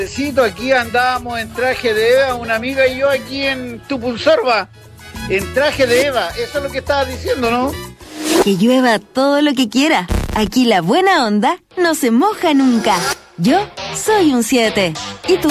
Aquí andábamos en traje de Eva, una amiga y yo aquí en Tupulsorba, en traje de Eva. Eso es lo que estabas diciendo, ¿no? Que llueva todo lo que quiera. Aquí la buena onda no se moja nunca. Yo soy un 7. ¿Y tú?